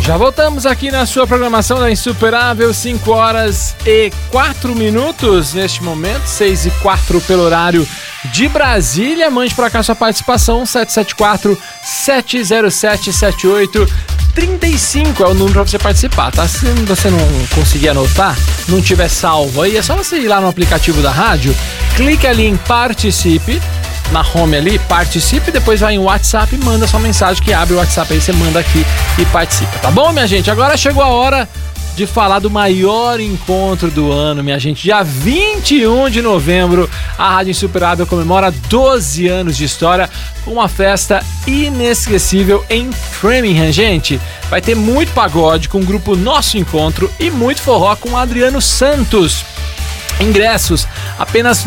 Já voltamos aqui na sua programação da Insuperável, 5 horas e 4 minutos neste momento, 6 e 4 pelo horário de Brasília. Mande para cá sua participação, 774-707-7835 é o número para você participar, tá? Se você não conseguir anotar, não tiver salvo aí, é só você ir lá no aplicativo da rádio, clique ali em Participe, na home ali, participe, depois vai em WhatsApp e manda sua mensagem que abre o WhatsApp aí, você manda aqui e participa, tá bom, minha gente? Agora chegou a hora de falar do maior encontro do ano, minha gente. Dia 21 de novembro, a Rádio Insuperável comemora 12 anos de história com uma festa inesquecível em Framingham, gente. Vai ter muito pagode com o grupo Nosso Encontro e muito forró com Adriano Santos. Ingressos apenas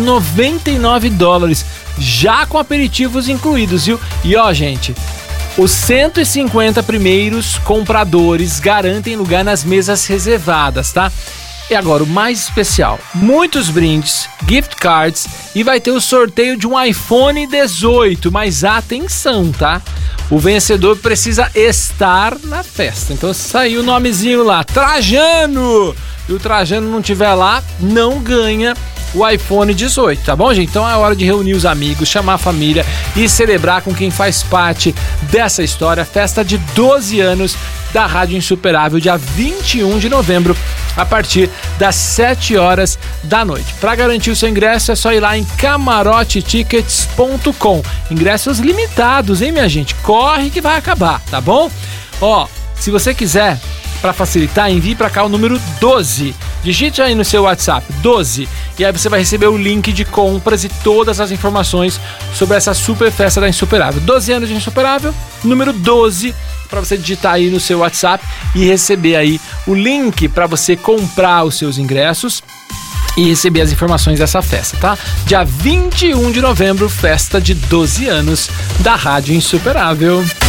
$99, já com aperitivos incluídos, viu? E ó, gente, os 150 primeiros compradores garantem lugar nas mesas reservadas, tá? E agora, o mais especial, muitos brindes, gift cards e vai ter o sorteio de um iPhone 18, mas atenção, tá? O vencedor precisa estar na festa, então saiu o nomezinho lá, Trajano, e o Trajano não tiver lá, não ganha o iPhone 18, tá bom, gente? Então é hora de reunir os amigos, chamar a família e celebrar com quem faz parte dessa história, festa de 12 anos da Rádio Insuperável, dia 21 de novembro, a partir das 7 horas da noite. Para garantir o seu ingresso é só ir lá em camarotetickets.com. Ingressos limitados, hein, minha gente? Corre que vai acabar, tá bom? Ó, se você quiser, para facilitar, envie para cá o número 12. Digite aí no seu WhatsApp, 12. E aí você vai receber o link de compras e todas as informações sobre essa super festa da Insuperável. 12 anos de Insuperável, número 12, para você digitar aí no seu WhatsApp e receber aí o link para você comprar os seus ingressos e receber as informações dessa festa, tá? Dia 21 de novembro, festa de 12 anos da Rádio Insuperável.